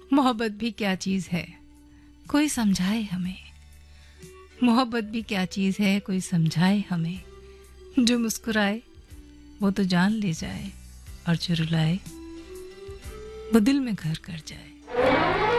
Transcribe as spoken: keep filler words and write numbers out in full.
मोहब्बत भी क्या चीज़ है, कोई समझाए हमें। मोहब्बत भी क्या चीज़ है, कोई समझाए हमें। जो मुस्कुराए वो तो जान ले जाए, और जो रुलाए वो दिल में घर कर जाए।